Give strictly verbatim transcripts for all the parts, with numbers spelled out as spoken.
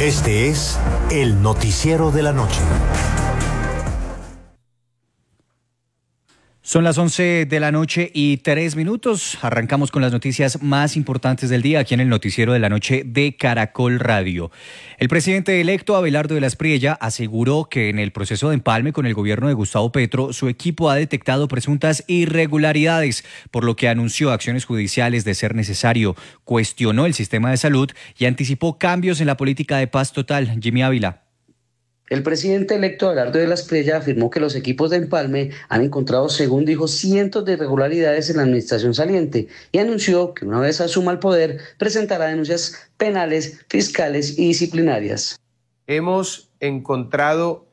Este es el noticiero de la noche. Son las once de la noche y tres minutos. Arrancamos con las noticias más importantes del día aquí en el noticiero de la noche de Caracol Radio. El presidente electo Abelardo de la Espriella aseguró que en el proceso de empalme con el gobierno de Gustavo Petro, su equipo ha detectado presuntas irregularidades, por lo que anunció acciones judiciales de ser necesario. Cuestionó el sistema de salud y anticipó cambios en la política de paz total. Jimmy Ávila. El presidente electo Abelardo de la Espriella afirmó que los equipos de empalme han encontrado, según dijo, cientos de irregularidades en la administración saliente y anunció que una vez asuma el poder presentará denuncias penales, fiscales y disciplinarias. Hemos encontrado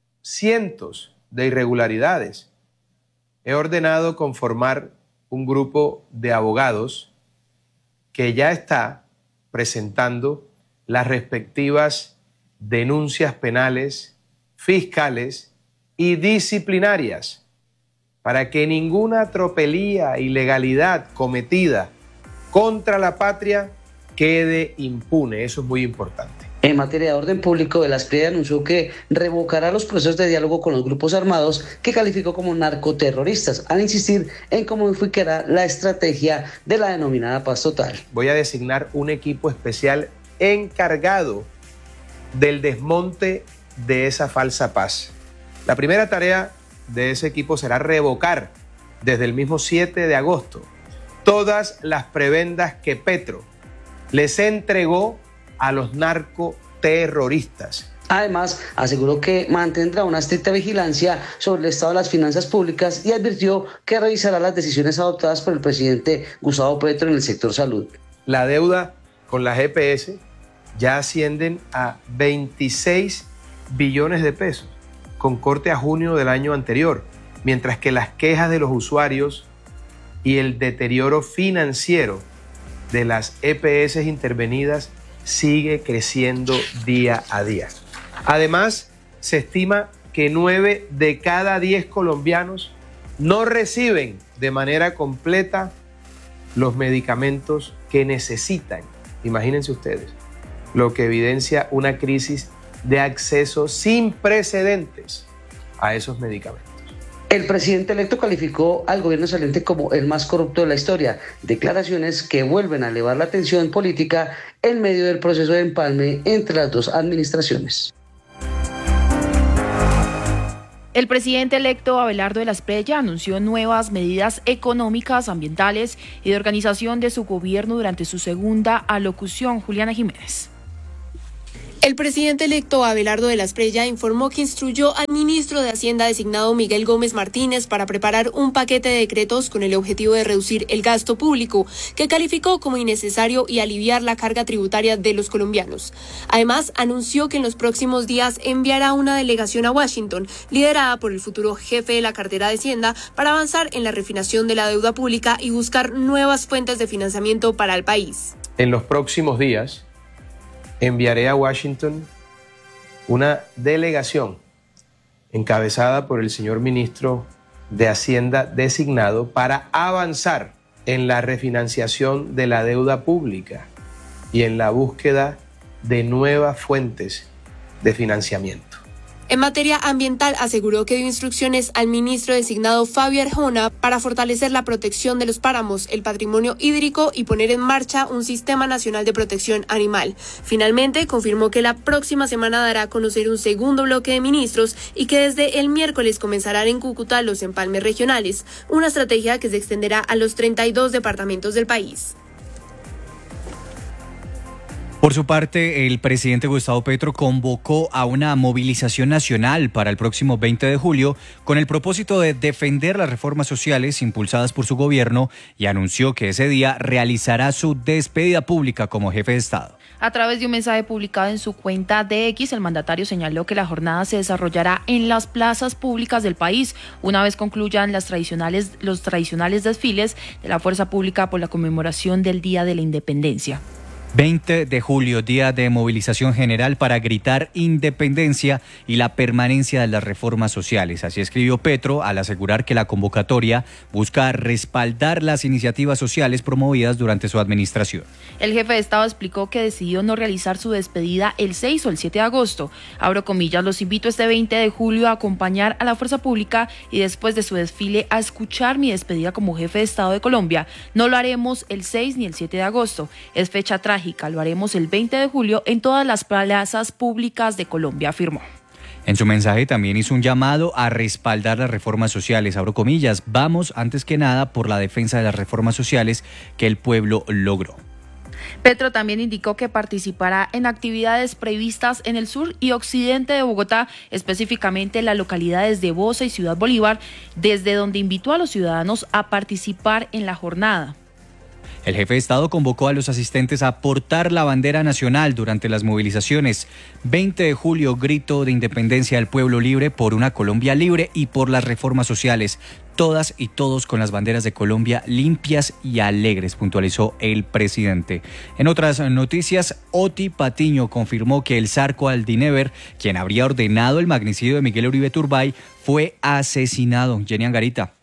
cientos de irregularidades. He ordenado conformar un grupo de abogados que ya está presentando las respectivas denuncias penales, fiscales y disciplinarias para que ninguna tropelía, ilegalidad cometida contra la patria quede impune. Eso es muy importante. En materia de orden público, de la Espriella anunció que revocará los procesos de diálogo con los grupos armados que calificó como narcoterroristas, al insistir en cómo modificará la estrategia de la denominada paz total. Voy a designar un equipo especial encargado del desmonte de esa falsa paz. La primera tarea de ese equipo será revocar desde el mismo siete de agosto todas las prebendas que Petro les entregó a los narcoterroristas. Además, aseguró que mantendrá una estricta vigilancia sobre el estado de las finanzas públicas y advirtió que revisará las decisiones adoptadas por el presidente Gustavo Petro en el sector salud. La deuda con las E P S ya ascienden a veintiséis billones de pesos, con corte a junio del año anterior, mientras que las quejas de los usuarios y el deterioro financiero de las E P S intervenidas sigue creciendo día a día. Además, se estima que nueve de cada diez colombianos no reciben de manera completa los medicamentos que necesitan. Imagínense ustedes, lo que evidencia una crisis de acceso sin precedentes a esos medicamentos. El presidente electo calificó al gobierno saliente como el más corrupto de la historia, declaraciones que vuelven a elevar la tensión política en medio del proceso de empalme entre las dos administraciones. El presidente electo Abelardo de la Espriella anunció nuevas medidas económicas, ambientales y de organización de su gobierno durante su segunda alocución. Juliana Jiménez. El presidente electo Abelardo de la Espriella informó que instruyó al ministro de Hacienda designado Miguel Gómez Martínez para preparar un paquete de decretos con el objetivo de reducir el gasto público, que calificó como innecesario y aliviar la carga tributaria de los colombianos. Además, anunció que en los próximos días enviará una delegación a Washington, liderada por el futuro jefe de la cartera de Hacienda, para avanzar en la refinación de la deuda pública y buscar nuevas fuentes de financiamiento para el país. En los próximos días enviaré a Washington una delegación encabezada por el señor ministro de Hacienda designado para avanzar en la refinanciación de la deuda pública y en la búsqueda de nuevas fuentes de financiamiento. En materia ambiental, aseguró que dio instrucciones al ministro designado Fabio Arjona para fortalecer la protección de los páramos, el patrimonio hídrico y poner en marcha un sistema nacional de protección animal. Finalmente, confirmó que la próxima semana dará a conocer un segundo bloque de ministros y que desde el miércoles comenzarán en Cúcuta los empalmes regionales, una estrategia que se extenderá a los treinta y dos departamentos del país. Por su parte, el presidente Gustavo Petro convocó a una movilización nacional para el próximo veinte de julio con el propósito de defender las reformas sociales impulsadas por su gobierno y anunció que ese día realizará su despedida pública como jefe de Estado. A través de un mensaje publicado en su cuenta de X, el mandatario señaló que la jornada se desarrollará en las plazas públicas del país, una vez concluyan las tradicionales, los tradicionales desfiles de la fuerza pública por la conmemoración del Día de la Independencia. veinte de julio, día de movilización general para gritar independencia y la permanencia de las reformas sociales. Así escribió Petro al asegurar que la convocatoria busca respaldar las iniciativas sociales promovidas durante su administración. El jefe de Estado explicó que decidió no realizar su despedida el seis o el siete de agosto. Abro comillas, los invito este veinte de julio a acompañar a la fuerza pública y después de su desfile a escuchar mi despedida como jefe de Estado de Colombia. No lo haremos el seis ni el siete de agosto. Es fecha trágica. Lo haremos el veinte de julio en todas las plazas públicas de Colombia, afirmó. En su mensaje también hizo un llamado a respaldar las reformas sociales. Abro comillas, vamos antes que nada por la defensa de las reformas sociales que el pueblo logró. Petro también indicó que participará en actividades previstas en el sur y occidente de Bogotá, específicamente en las localidades de Bosa y Ciudad Bolívar, desde donde invitó a los ciudadanos a participar en la jornada. El jefe de Estado convocó a los asistentes a portar la bandera nacional durante las movilizaciones. veinte de julio, grito de independencia del pueblo libre por una Colombia libre y por las reformas sociales. Todas y todos con las banderas de Colombia limpias y alegres, puntualizó el presidente. En otras noticias, Oti Patiño confirmó que el Zarco Aldinever, quien habría ordenado el magnicidio de Miguel Uribe Turbay, fue asesinado. Jenny Angarita.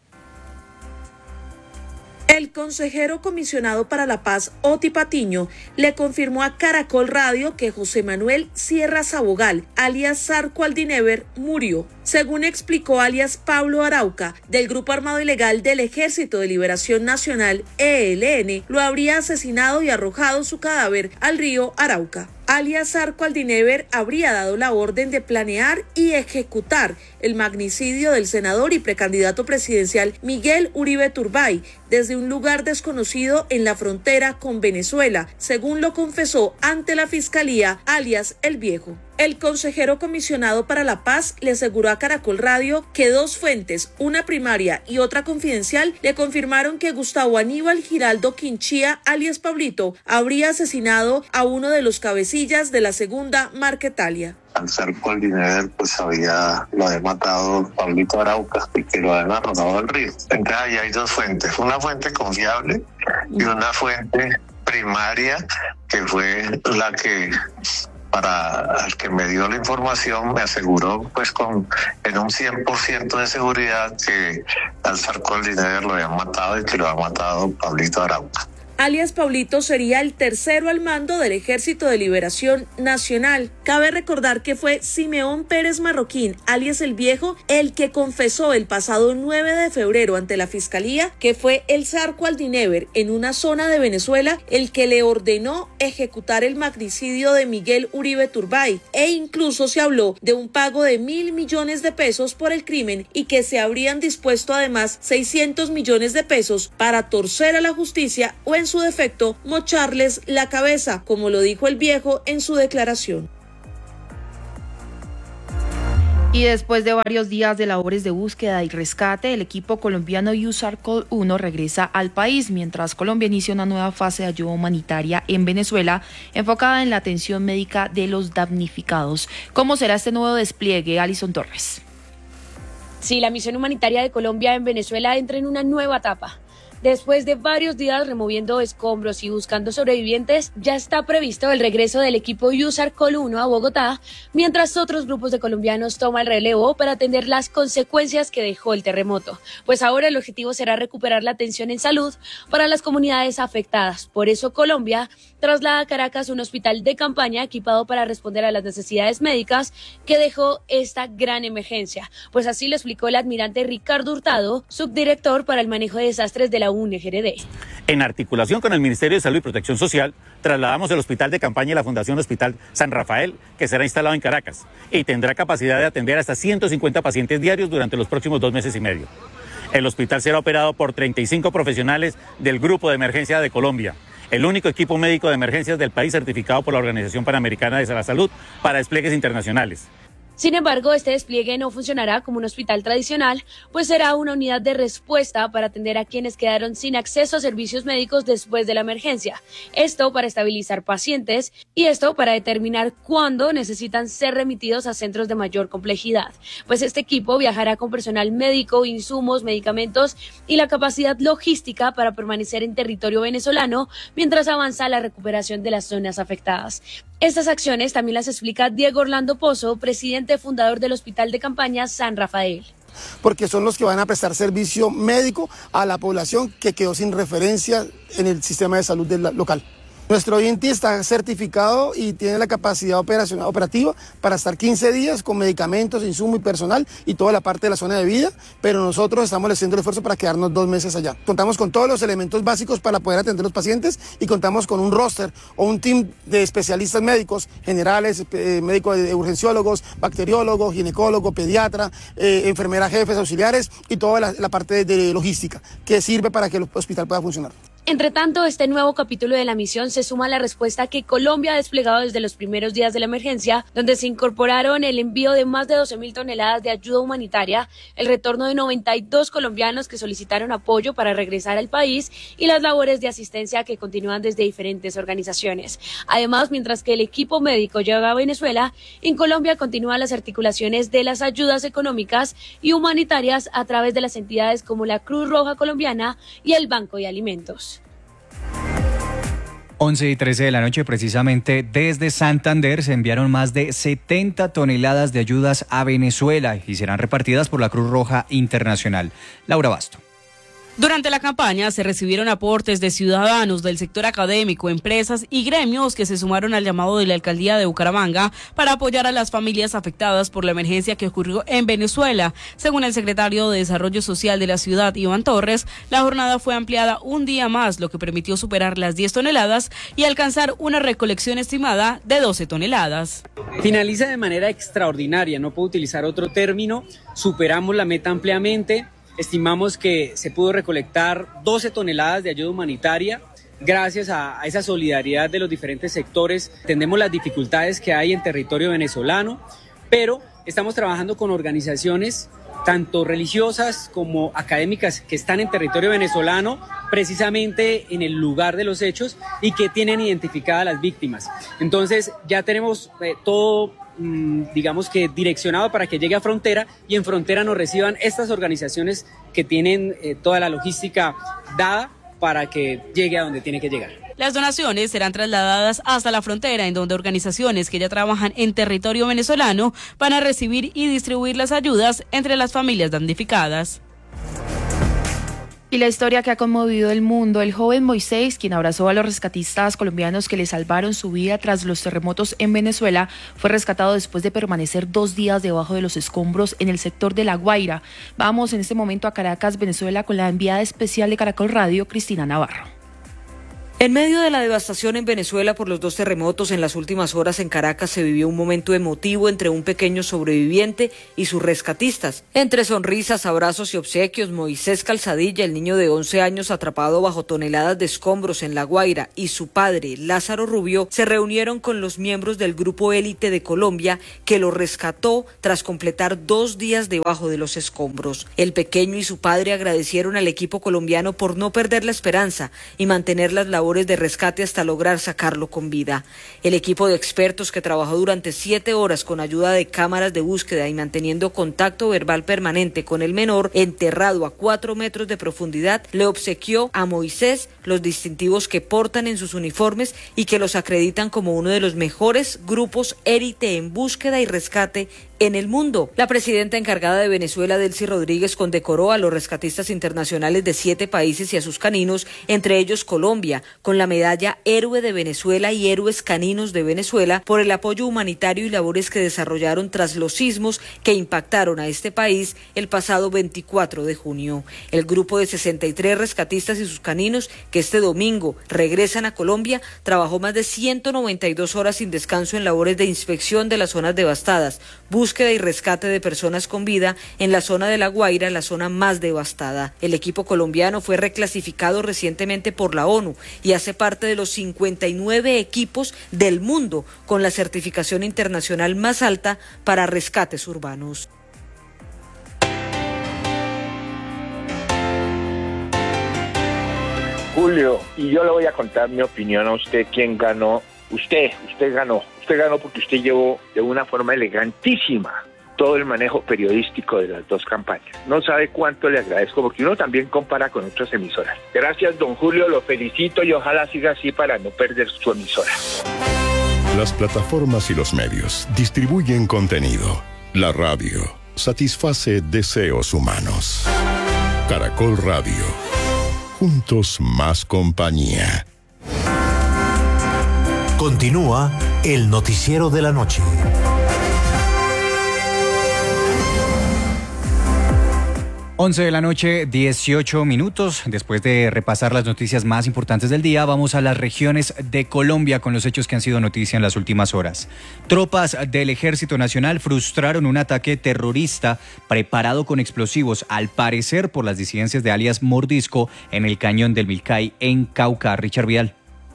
El consejero comisionado para la paz, Oti Patiño, le confirmó a Caracol Radio que José Manuel Sierra Sabogal, alias Zarco Aldinever, murió. Según explicó alias Pablo Arauca, del Grupo Armado Ilegal del Ejército de Liberación Nacional, E L N, lo habría asesinado y arrojado su cadáver al río Arauca. Alias Zarco Aldinever habría dado la orden de planear y ejecutar el magnicidio del senador y precandidato presidencial Miguel Uribe Turbay desde un lugar desconocido en la frontera con Venezuela, según lo confesó ante la Fiscalía alias El Viejo. El consejero comisionado para la paz le aseguró a Caracol Radio que dos fuentes, una primaria y otra confidencial, le confirmaron que Gustavo Aníbal Giraldo Quinchía, alias Pablito, habría asesinado a uno de los cabecillas de la segunda Marquetalia. Al Zarco Aldinever, pues había, lo había matado Pablito Arauca y que lo habían arrojado al río. Entonces ahí hay dos fuentes, una fuente confiable y una fuente primaria que fue la que... para el que me dio la información me aseguró pues con en un cien por ciento de seguridad que al Zarco Aldinever lo habían matado y que lo había matado Pablito Arauca. Alias Pablito sería el tercero al mando del Ejército de Liberación Nacional. Cabe recordar que fue Simeón Pérez Marroquín, alias El Viejo, el que confesó el pasado nueve de febrero ante la Fiscalía que fue el Zarco Aldinever en una zona de Venezuela el que le ordenó ejecutar el magnicidio de Miguel Uribe Turbay, e incluso se habló de un pago de mil millones de pesos por el crimen y que se habrían dispuesto además seiscientos millones de pesos para torcer a la justicia o en su defecto mocharles la cabeza, como lo dijo El Viejo en su declaración. Y después de varios días de labores de búsqueda y rescate, el equipo colombiano USARCOL uno regresa al país, mientras Colombia inicia una nueva fase de ayuda humanitaria en Venezuela, enfocada en la atención médica de los damnificados. ¿Cómo será este nuevo despliegue, Alison Torres? Sí, la misión humanitaria de Colombia en Venezuela entra en una nueva etapa. Después de varios días removiendo escombros y buscando sobrevivientes, ya está previsto el regreso del equipo USARCOL uno a Bogotá, mientras otros grupos de colombianos toman el relevo para atender las consecuencias que dejó el terremoto. Pues ahora el objetivo será recuperar la atención en salud para las comunidades afectadas. Por eso Colombia traslada a Caracas un hospital de campaña equipado para responder a las necesidades médicas que dejó esta gran emergencia. Pues así lo explicó el almirante Ricardo Hurtado, subdirector para el manejo de desastres de la U N G R D. En articulación con el Ministerio de Salud y Protección Social, trasladamos el hospital de campaña y la Fundación Hospital San Rafael, que será instalado en Caracas y tendrá capacidad de atender hasta ciento cincuenta pacientes diarios durante los próximos dos meses y medio. El hospital será operado por treinta y cinco profesionales del Grupo de Emergencia de Colombia, el único equipo médico de emergencias del país certificado por la Organización Panamericana de la Salud para despliegues internacionales. Sin embargo, este despliegue no funcionará como un hospital tradicional, pues será una unidad de respuesta para atender a quienes quedaron sin acceso a servicios médicos después de la emergencia. Esto para estabilizar pacientes y esto para determinar cuándo necesitan ser remitidos a centros de mayor complejidad. Pues este equipo viajará con personal médico, insumos, medicamentos y la capacidad logística para permanecer en territorio venezolano mientras avanza la recuperación de las zonas afectadas. Estas acciones también las explica Diego Orlando Pozo, presidente fundador del Hospital de Campaña San Rafael. Porque son los que van a prestar servicio médico a la población que quedó sin referencia en el sistema de salud del local. Nuestro I N T está certificado y tiene la capacidad operacional, operativa para estar quince días con medicamentos, insumos y personal y toda la parte de la zona de vida, pero nosotros estamos haciendo el esfuerzo para quedarnos dos meses allá. Contamos con todos los elementos básicos para poder atender a los pacientes y contamos con un roster o un team de especialistas médicos, generales, eh, médicos de urgenciólogos, bacteriólogos, ginecólogos, pediatra, eh, enfermeras jefes, auxiliares y toda la, la parte de, de logística que sirve para que el hospital pueda funcionar. Entre tanto, este nuevo capítulo de la misión se suma a la respuesta que Colombia ha desplegado desde los primeros días de la emergencia, donde se incorporaron el envío de más de doce mil toneladas de ayuda humanitaria, el retorno de noventa y dos colombianos que solicitaron apoyo para regresar al país y las labores de asistencia que continúan desde diferentes organizaciones. Además, mientras que el equipo médico llega a Venezuela, en Colombia continúan las articulaciones de las ayudas económicas y humanitarias a través de las entidades como la Cruz Roja Colombiana y el Banco de Alimentos. once y trece de la noche, precisamente desde Santander, se enviaron más de setenta toneladas de ayudas a Venezuela y serán repartidas por la Cruz Roja Internacional. Laura Basto. Durante la campaña se recibieron aportes de ciudadanos del sector académico, empresas y gremios que se sumaron al llamado de la alcaldía de Bucaramanga para apoyar a las familias afectadas por la emergencia que ocurrió en Venezuela. Según el secretario de Desarrollo Social de la ciudad, Iván Torres, la jornada fue ampliada un día más, lo que permitió superar las diez toneladas y alcanzar una recolección estimada de doce toneladas. Finaliza de manera extraordinaria, no puedo utilizar otro término, superamos la meta ampliamente. Estimamos que se pudo recolectar doce toneladas de ayuda humanitaria. Gracias a, a esa solidaridad de los diferentes sectores, entendemos las dificultades que hay en territorio venezolano, pero estamos trabajando con organizaciones tanto religiosas como académicas que están en territorio venezolano, precisamente en el lugar de los hechos y que tienen identificadas las víctimas. Entonces ya tenemos eh, todo, mmm, digamos que direccionado para que llegue a frontera y en frontera nos reciban estas organizaciones que tienen eh, toda la logística dada para que llegue a donde tiene que llegar. Las donaciones serán trasladadas hasta la frontera, en donde organizaciones que ya trabajan en territorio venezolano van a recibir y distribuir las ayudas entre las familias damnificadas. Y la historia que ha conmovido el mundo, el joven Moisés, quien abrazó a los rescatistas colombianos que le salvaron su vida tras los terremotos en Venezuela, fue rescatado después de permanecer dos días debajo de los escombros en el sector de La Guaira. Vamos en este momento a Caracas, Venezuela, con la enviada especial de Caracol Radio, Cristina Navarro. En medio de la devastación en Venezuela por los dos terremotos, en las últimas horas en Caracas se vivió un momento emotivo entre un pequeño sobreviviente y sus rescatistas. Entre sonrisas, abrazos y obsequios, Moisés Calzadilla, el niño de once años atrapado bajo toneladas de escombros en La Guaira, y su padre, Lázaro Rubio, se reunieron con los miembros del Grupo Élite de Colombia que lo rescató tras completar dos días debajo de los escombros. El pequeño y su padre agradecieron al equipo colombiano por no perder la esperanza y mantener las labores de rescate hasta lograr sacarlo con vida. El equipo de expertos que trabajó durante siete horas con ayuda de cámaras de búsqueda y manteniendo contacto verbal permanente con el menor, enterrado a cuatro metros de profundidad, le obsequió a Moisés los distintivos que portan en sus uniformes y que los acreditan como uno de los mejores grupos élite en búsqueda y rescate en el mundo. La presidenta encargada de Venezuela, Delcy Rodríguez, condecoró a los rescatistas internacionales de siete países y a sus caninos, entre ellos Colombia, con la medalla Héroe de Venezuela y Héroes Caninos de Venezuela, por el apoyo humanitario y labores que desarrollaron tras los sismos que impactaron a este país el pasado veinticuatro de junio. El grupo de sesenta y tres rescatistas y sus caninos, que este domingo regresan a Colombia, trabajó más de ciento noventa y dos horas sin descanso en labores de inspección de las zonas devastadas, búsqueda búsqueda y rescate de personas con vida en la zona de La Guaira, la zona más devastada. El equipo colombiano fue reclasificado recientemente por la ONU y hace parte de los cincuenta y nueve equipos del mundo con la certificación internacional más alta para rescates urbanos. Julio, y yo le voy a contar mi opinión a usted, quién ganó. Usted, usted ganó. Usted ganó porque usted llevó de una forma elegantísima todo el manejo periodístico de las dos campañas. No sabe cuánto le agradezco, porque uno también compara con otras emisoras. Gracias, don Julio, lo felicito y ojalá siga así para no perder su emisora. Las plataformas y los medios distribuyen contenido. La radio satisface deseos humanos. Caracol Radio. Juntos más compañía. Continúa el noticiero de la noche. once de la noche, dieciocho minutos. Después de repasar las noticias más importantes del día, vamos a las regiones de Colombia con los hechos que han sido noticia en las últimas horas. Tropas del Ejército Nacional frustraron un ataque terrorista preparado con explosivos, al parecer por las disidencias de alias Mordisco, en el cañón del Milcay, en Cauca. Richard Vidal.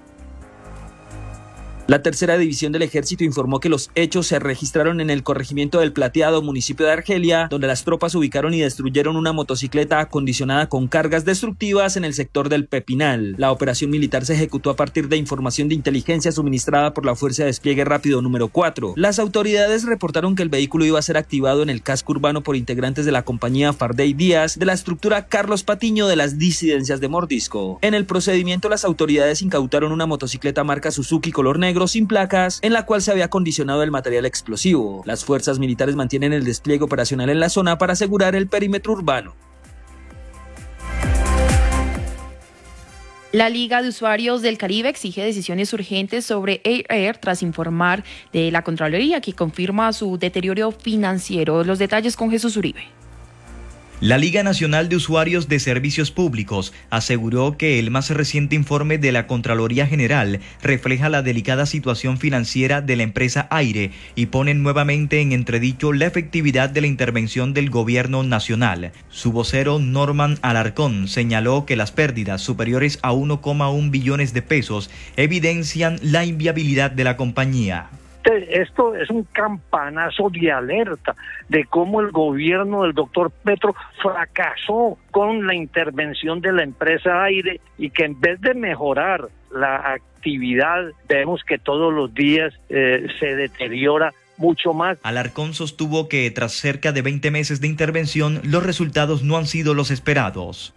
La tercera división del ejército informó que los hechos se registraron en el corregimiento del Plateado, municipio de Argelia, donde las tropas ubicaron y destruyeron una motocicleta acondicionada con cargas destructivas en el sector del Pepinal. La operación militar se ejecutó a partir de información de inteligencia suministrada por la Fuerza de Despliegue Rápido número cuatro. Las autoridades reportaron que el vehículo iba a ser activado en el casco urbano por integrantes de la compañía Fardey Díaz de la estructura Carlos Patiño de las disidencias de Mordisco. En el procedimiento, las autoridades incautaron una motocicleta marca Suzuki color negro sin placas, en la cual se había acondicionado el material explosivo. Las fuerzas militares mantienen el despliegue operacional en la zona para asegurar el perímetro urbano. La Liga de Usuarios del Caribe exige decisiones urgentes sobre Air Air tras informar de la Contraloría, que confirma su deterioro financiero. Los detalles con Jesús Uribe. La Liga Nacional de Usuarios de Servicios Públicos aseguró que el más reciente informe de la Contraloría General refleja la delicada situación financiera de la empresa Aire y pone nuevamente en entredicho la efectividad de la intervención del gobierno nacional. Su vocero Norman Alarcón señaló que las pérdidas superiores a uno coma uno billones de pesos evidencian la inviabilidad de la compañía. Esto es un campanazo de alerta de cómo el gobierno del doctor Petro fracasó con la intervención de la empresa Aire y que en vez de mejorar la actividad, vemos que todos los días eh, se deteriora mucho más. Alarcón sostuvo que tras cerca de veinte meses de intervención, los resultados no han sido los esperados.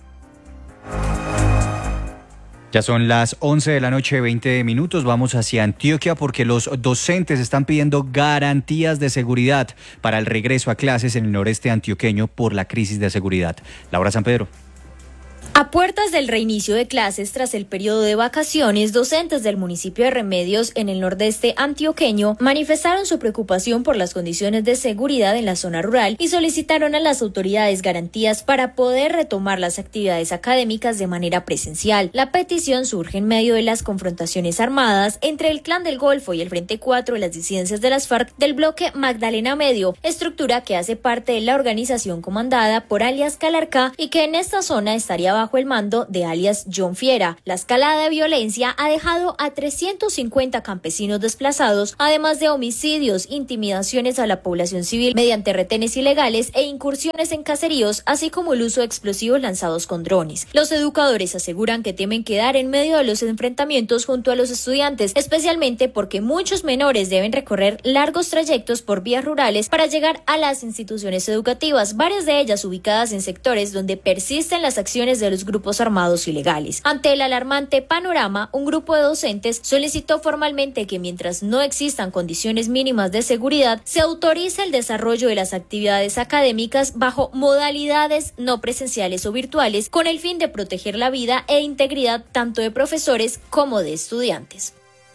Ya son las once de la noche, veinte minutos. Vamos hacia Antioquia porque los docentes están pidiendo garantías de seguridad para el regreso a clases en el noreste antioqueño por la crisis de seguridad. Laura San Pedro. A puertas del reinicio de clases tras el periodo de vacaciones, docentes del municipio de Remedios en el nordeste antioqueño manifestaron su preocupación por las condiciones de seguridad en la zona rural y solicitaron a las autoridades garantías para poder retomar las actividades académicas de manera presencial. La petición surge en medio de las confrontaciones armadas entre el Clan del Golfo y el Frente cuatro de las disidencias de las FARC del bloque Magdalena Medio, estructura que hace parte de la organización comandada por alias Calarcá y que en esta zona estaría bajo bajo el mando de alias John Fiera. La escalada de violencia ha dejado a trescientos cincuenta campesinos desplazados, además de homicidios, intimidaciones a la población civil mediante retenes ilegales e incursiones en caseríos, así como el uso de explosivos lanzados con drones. Los educadores aseguran que temen quedar en medio de los enfrentamientos junto a los estudiantes, especialmente porque muchos menores deben recorrer largos trayectos por vías rurales para llegar a las instituciones educativas, varias de ellas ubicadas en sectores donde persisten las acciones de los grupos armados ilegales. Ante el alarmante panorama, un grupo de docentes solicitó formalmente que mientras no existan condiciones mínimas de seguridad, se autorice el desarrollo de las actividades académicas bajo modalidades no presenciales o virtuales, con el fin de proteger la vida e integridad tanto de profesores como de estudiantes.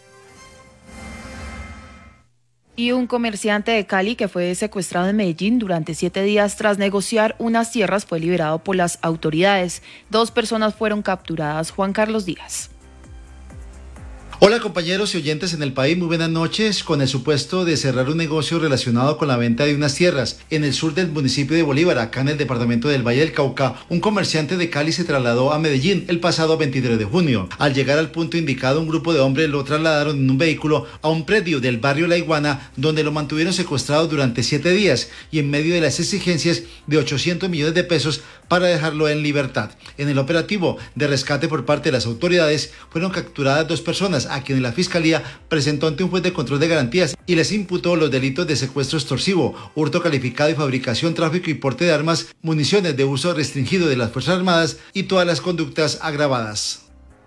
Y un comerciante de Cali que fue secuestrado en Medellín durante siete días tras negociar unas tierras fue liberado por las autoridades. Dos personas fueron capturadas. Juan Carlos Díaz. Hola compañeros y oyentes en el país, muy buenas noches. Con el supuesto de cerrar un negocio relacionado con la venta de unas tierras en el sur del municipio de Bolívar, acá en el departamento del Valle del Cauca, un comerciante de Cali se trasladó a Medellín el pasado veintitrés de junio. Al llegar al punto indicado, un grupo de hombres lo trasladaron en un vehículo a un predio del barrio La Iguana, donde lo mantuvieron secuestrado durante siete días y en medio de las exigencias de ochocientos millones de pesos para dejarlo en libertad. En el operativo de rescate por parte de las autoridades fueron capturadas dos personas a quienes la Fiscalía presentó ante un juez de control de garantías y les imputó los delitos de secuestro extorsivo, hurto calificado y fabricación, tráfico y porte de armas, municiones de uso restringido de las Fuerzas Armadas y todas las conductas agravadas.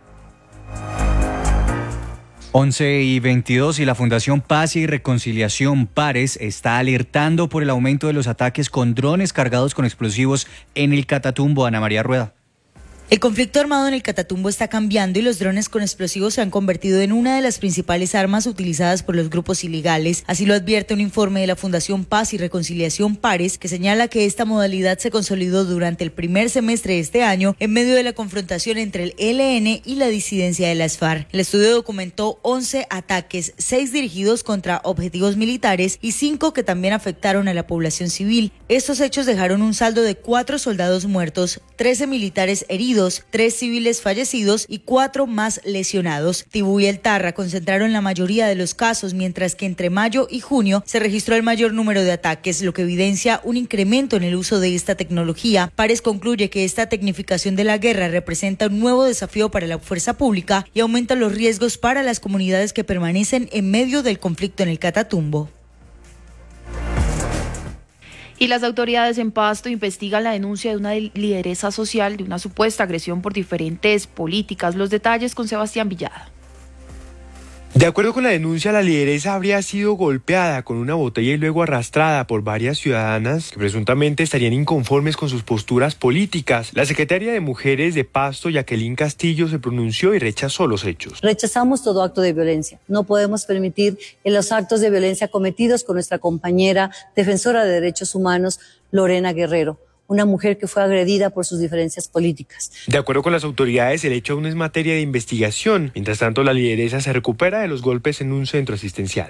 once y veintidós y la Fundación Paz y Reconciliación Pares está alertando por el aumento de los ataques con drones cargados con explosivos en el Catatumbo. Ana María Rueda. El conflicto armado en el Catatumbo está cambiando y los drones con explosivos se han convertido en una de las principales armas utilizadas por los grupos ilegales. Así lo advierte un informe de la Fundación Paz y Reconciliación Pares, que señala que esta modalidad se consolidó durante el primer semestre de este año en medio de la confrontación entre el E L N y la disidencia de las FARC. El estudio documentó once ataques, seis dirigidos contra objetivos militares y cinco que también afectaron a la población civil. Estos hechos dejaron un saldo de cuatro soldados muertos, trece militares heridos, tres civiles fallecidos y cuatro más lesionados. Tibú y El Tarra concentraron la mayoría de los casos, mientras que entre mayo y junio se registró el mayor número de ataques, lo que evidencia un incremento en el uso de esta tecnología. Pares concluye que esta tecnificación de la guerra representa un nuevo desafío para la fuerza pública y aumenta los riesgos para las comunidades que permanecen en medio del conflicto en el Catatumbo. Y las autoridades en Pasto investigan la denuncia de una lideresa social de una supuesta agresión por diferentes políticas. Los detalles con Sebastián Villada. De acuerdo con la denuncia, la lideresa habría sido golpeada con una botella y luego arrastrada por varias ciudadanas que presuntamente estarían inconformes con sus posturas políticas. La secretaria de Mujeres de Pasto, Jacqueline Castillo, se pronunció y rechazó los hechos. Rechazamos todo acto de violencia. No podemos permitir que los actos de violencia cometidos con nuestra compañera defensora de derechos humanos, Lorena Guerrero, una mujer que fue agredida por sus diferencias políticas. De acuerdo con las autoridades, el hecho aún es materia de investigación. Mientras tanto, la lideresa se recupera de los golpes en un centro asistencial.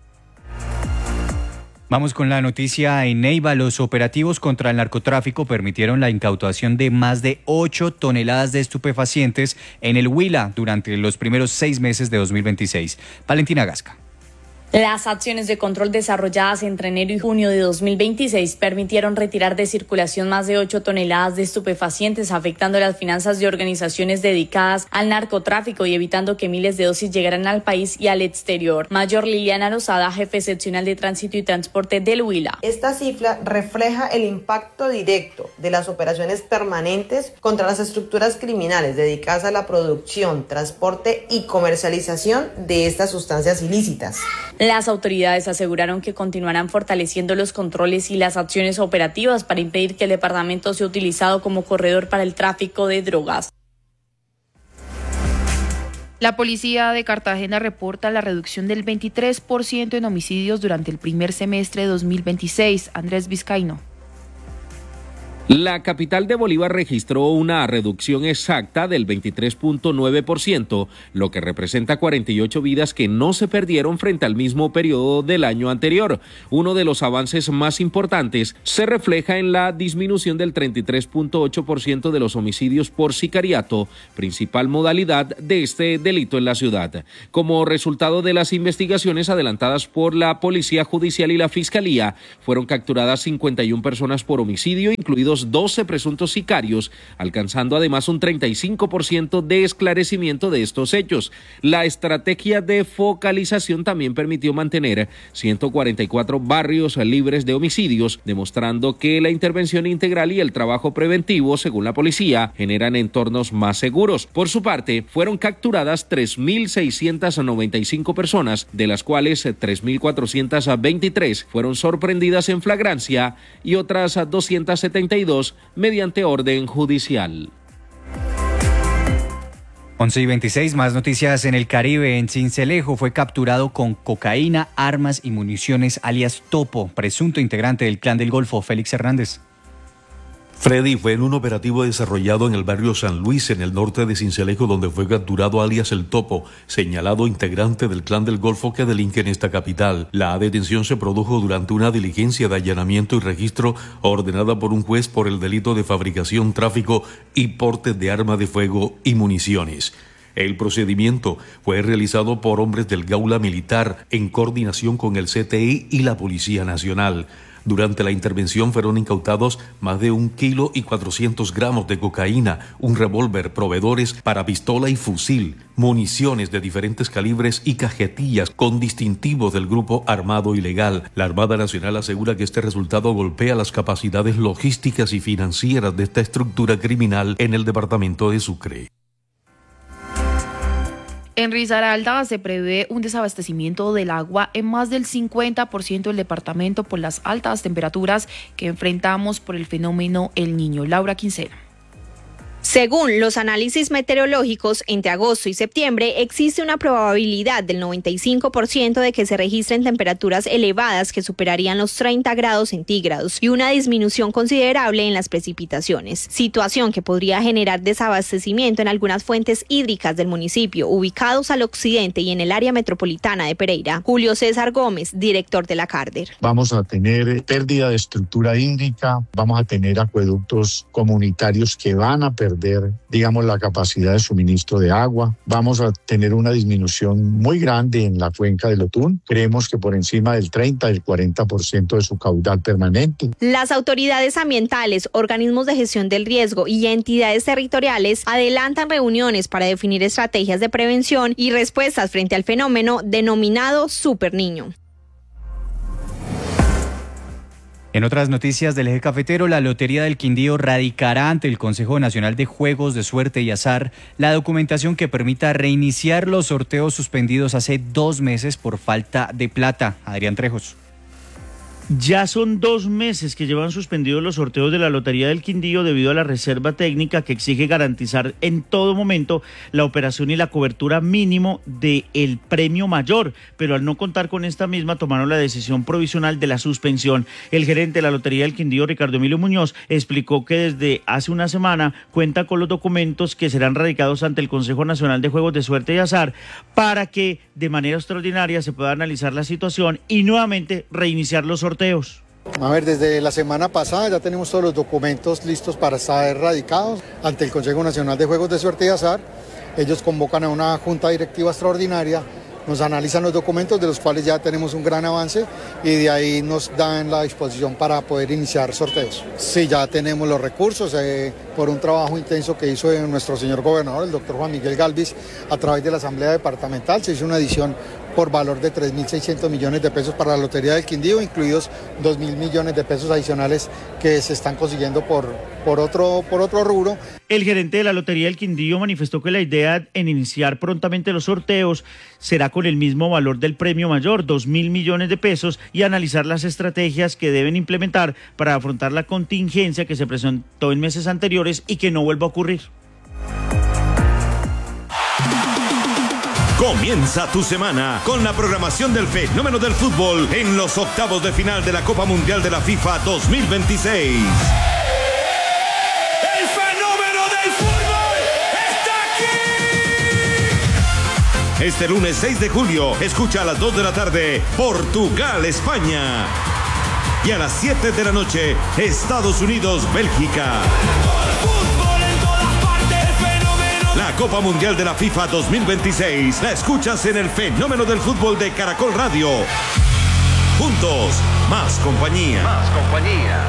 Vamos con la noticia en Neiva. Los operativos contra el narcotráfico permitieron la incautación de más de ocho toneladas de estupefacientes en el Huila durante los primeros seis meses de dos mil veintiséis. Valentina Gasca. Las acciones de control desarrolladas entre enero y junio de dos mil veintiséis permitieron retirar de circulación más de ocho toneladas de estupefacientes, afectando las finanzas de organizaciones dedicadas al narcotráfico y evitando que miles de dosis llegaran al país y al exterior. Mayor Liliana Rosada, jefe seccional de Tránsito y Transporte del Huila. Esta cifra refleja el impacto directo de las operaciones permanentes contra las estructuras criminales dedicadas a la producción, transporte y comercialización de estas sustancias ilícitas. Las autoridades aseguraron que continuarán fortaleciendo los controles y las acciones operativas para impedir que el departamento sea utilizado como corredor para el tráfico de drogas. La policía de Cartagena reporta la reducción del veintitrés por ciento en homicidios durante el primer semestre de dos mil veintiséis. Andrés Vizcaíno. La capital de Bolívar registró una reducción exacta del veintitrés punto nueve por ciento, lo que representa cuarenta y ocho vidas que no se perdieron frente al mismo periodo del año anterior. Uno de los avances más importantes se refleja en la disminución del treinta y tres punto ocho por ciento de los homicidios por sicariato, principal modalidad de este delito en la ciudad. Como resultado de las investigaciones adelantadas por la Policía Judicial y la Fiscalía, fueron capturadas cincuenta y una personas por homicidio, incluidos doce presuntos sicarios, alcanzando además un treinta y cinco por ciento de esclarecimiento de estos hechos. La estrategia de focalización también permitió mantener ciento cuarenta y cuatro barrios libres de homicidios, demostrando que la intervención integral y el trabajo preventivo, según la policía, generan entornos más seguros. Por su parte, fueron capturadas tres mil seiscientas noventa y cinco personas, de las cuales tres mil cuatrocientas veintitrés fueron sorprendidas en flagrancia y otras doscientas setenta y dos mediante orden judicial. once y veintiséis, más noticias en el Caribe. En Sincelejo fue capturado con cocaína, armas y municiones alias Topo, presunto integrante del Clan del Golfo, Félix Hernández. Freddy fue en un operativo desarrollado en el barrio San Luis, en el norte de Sincelejo, donde fue capturado alias El Topo, señalado integrante del clan del Golfo que delinque en esta capital. La detención se produjo durante una diligencia de allanamiento y registro ordenada por un juez por el delito de fabricación, tráfico y porte de arma de fuego y municiones. El procedimiento fue realizado por hombres del Gaula Militar en coordinación con el C T I y la Policía Nacional. Durante la intervención fueron incautados más de un kilo y cuatrocientos gramos de cocaína, un revólver, proveedores para pistola y fusil, municiones de diferentes calibres y cajetillas con distintivos del grupo armado ilegal. La Armada Nacional asegura que este resultado golpea las capacidades logísticas y financieras de esta estructura criminal en el departamento de Sucre. En Risaralda se prevé un desabastecimiento del agua en más del cincuenta por ciento del departamento por las altas temperaturas que enfrentamos por el fenómeno El Niño. Laura Quincena. Según los análisis meteorológicos, entre agosto y septiembre existe una probabilidad del noventa y cinco por ciento de que se registren temperaturas elevadas que superarían los treinta grados centígrados y una disminución considerable en las precipitaciones, situación que podría generar desabastecimiento en algunas fuentes hídricas del municipio ubicados al occidente y en el área metropolitana de Pereira. Julio César Gómez, director de la Carder. Vamos a tener pérdida de estructura hídrica, vamos a tener acueductos comunitarios que van a perder perder, digamos, la capacidad de suministro de agua. Vamos a tener una disminución muy grande en la cuenca del Otún. Creemos que por encima del treinta, del cuarenta por ciento de su caudal permanente. Las autoridades ambientales, organismos de gestión del riesgo y entidades territoriales adelantan reuniones para definir estrategias de prevención y respuestas frente al fenómeno denominado Super Niño. En otras noticias del eje cafetero, la Lotería del Quindío radicará ante el Consejo Nacional de Juegos de Suerte y Azar la documentación que permita reiniciar los sorteos suspendidos hace dos meses por falta de plata. Adrián Trejos. Ya son dos meses que llevan suspendidos los sorteos de la Lotería del Quindío debido a la reserva técnica que exige garantizar en todo momento la operación y la cobertura mínimo del premio mayor, pero al no contar con esta misma tomaron la decisión provisional de la suspensión. El gerente de la Lotería del Quindío, Ricardo Emilio Muñoz, explicó que desde hace una semana cuenta con los documentos que serán radicados ante el Consejo Nacional de Juegos de Suerte y Azar para que de manera extraordinaria se pueda analizar la situación y nuevamente reiniciar los sorteos. A ver, desde la semana pasada ya tenemos todos los documentos listos para estar radicados ante el Consejo Nacional de Juegos de Suerte y Azar. Ellos convocan a una junta directiva extraordinaria, nos analizan los documentos de los cuales ya tenemos un gran avance y de ahí nos dan la disposición para poder iniciar sorteos. Sí, ya tenemos los recursos eh, por un trabajo intenso que hizo nuestro señor gobernador, el doctor Juan Miguel Galvis, a través de la Asamblea Departamental. Se hizo una edición por valor de tres mil seiscientos millones de pesos para la Lotería del Quindío, incluidos dos mil millones de pesos adicionales que se están consiguiendo por, por, otro, por otro rubro. El gerente de la Lotería del Quindío manifestó que la idea en iniciar prontamente los sorteos será con el mismo valor del premio mayor, dos mil millones de pesos, y analizar las estrategias que deben implementar para afrontar la contingencia que se presentó en meses anteriores y que no vuelva a ocurrir. Comienza tu semana con la programación del fenómeno del fútbol en los octavos de final de la Copa Mundial de la FIFA dos mil veintiséis. ¡El fenómeno del fútbol está aquí! Este lunes seis de julio, escucha a las dos de la tarde, Portugal, España. Y a las siete de la noche, Estados Unidos, Bélgica. La Copa Mundial de la FIFA dos mil veintiséis la escuchas en el fenómeno del fútbol de Caracol Radio. Juntos, más compañía. Más compañía.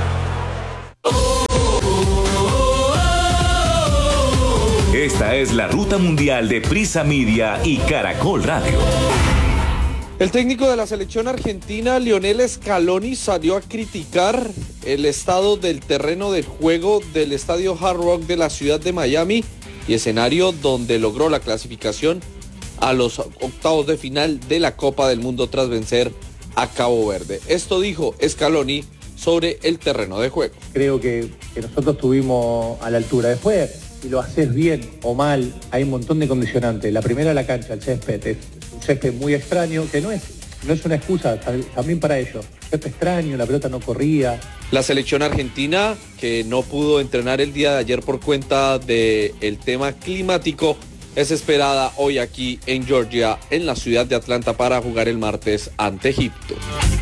Esta es la ruta mundial de Prisa Media y Caracol Radio. El técnico de la selección argentina, Lionel Scaloni, salió a criticar el estado del terreno de juego del estadio Hard Rock de la ciudad de Miami y escenario donde logró la clasificación a los octavos de final de la Copa del Mundo tras vencer a Cabo Verde. Esto dijo Scaloni sobre el terreno de juego. Creo que, que nosotros estuvimos a la altura. Después, si lo haces bien o mal, hay un montón de condicionantes. La primera, la cancha, el césped. Es un césped muy extraño, que no es no es una excusa también para ellos. Fue extraño, la pelota no corría. La selección argentina, que no pudo entrenar el día de ayer por cuenta del tema climático, es esperada hoy aquí en Georgia, en la ciudad de Atlanta, para jugar el martes ante Egipto.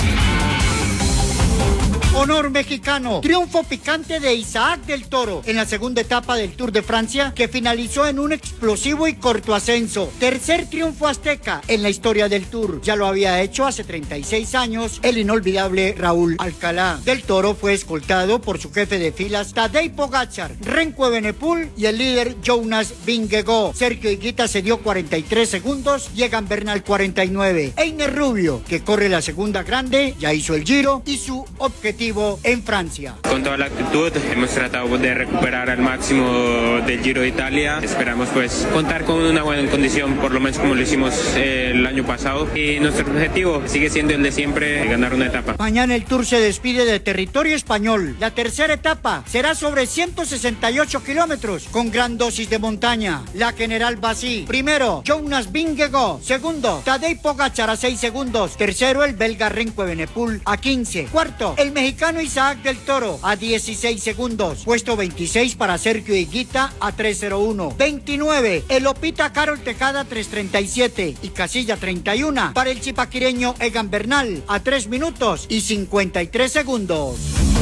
Honor mexicano, triunfo picante de Isaac del Toro en la segunda etapa del Tour de Francia, que finalizó en un explosivo y corto ascenso. Tercer triunfo azteca en la historia del Tour. Ya lo había hecho hace treinta y seis años el inolvidable Raúl Alcalá. Del Toro fue escoltado por su jefe de filas Tadej Pogačar, Remco Evenepoel y el líder Jonas Vingegaard. Sergio Higuita se dio cuarenta y tres segundos y Egan Bernal cuarenta y nueve. Einer Rubio, que corre la segunda grande, ya hizo el Giro y su objetivo en Francia. Con toda la actitud hemos tratado de recuperar al máximo del Giro de Italia. Esperamos pues contar con una buena condición, por lo menos como lo hicimos eh, el año pasado. Y nuestro objetivo sigue siendo el de siempre, ganar una etapa. Mañana el Tour se despide de territorio español. La tercera etapa será sobre ciento sesenta y ocho kilómetros con gran dosis de montaña. La general va así: primero, Jonas Vingegaard; segundo, Tadej Pogačar a seis segundos; tercero, el belga Remco Evenepoel a quince; cuarto, el mexicano Isaac del Toro a dieciséis segundos; puesto veintiséis para Sergio Higuita a tres cero uno; veintinueve, el Opita Carol Tejada tres treinta y siete y casilla treinta y uno para el chipaquireño Egan Bernal a tres minutos y cincuenta y tres segundos.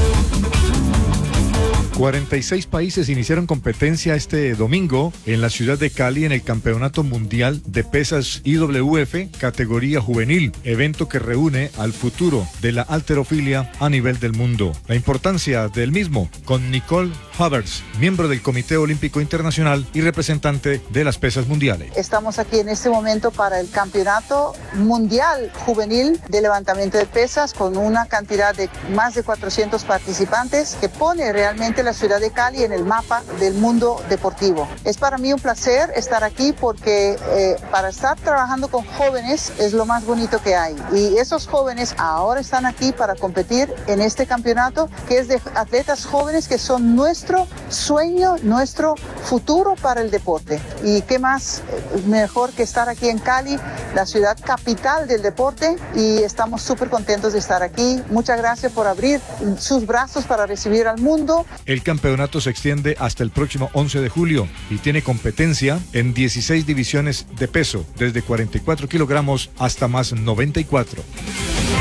cuarenta y seis países iniciaron competencia este domingo en la ciudad de Cali en el Campeonato Mundial de Pesas I W F categoría juvenil, evento que reúne al futuro de la halterofilia a nivel del mundo. La importancia del mismo con Nicole Havers, miembro del Comité Olímpico Internacional y representante de las pesas mundiales. Estamos aquí en este momento para el Campeonato Mundial Juvenil de Levantamiento de Pesas con una cantidad de más de cuatrocientos participantes que pone realmente la ciudad de Cali en el mapa del mundo deportivo. Es para mí un placer estar aquí porque eh, para estar trabajando con jóvenes es lo más bonito que hay. Y esos jóvenes ahora están aquí para competir en este campeonato que es de atletas jóvenes que son nuestro sueño, nuestro futuro para el deporte. Y qué más mejor que estar aquí en Cali, la ciudad capital del deporte, y estamos súper contentos de estar aquí. Muchas gracias por abrir sus brazos para recibir al mundo. El campeonato se extiende hasta el próximo once de julio y tiene competencia en dieciséis divisiones de peso, desde cuarenta y cuatro kilogramos hasta más noventa y cuatro.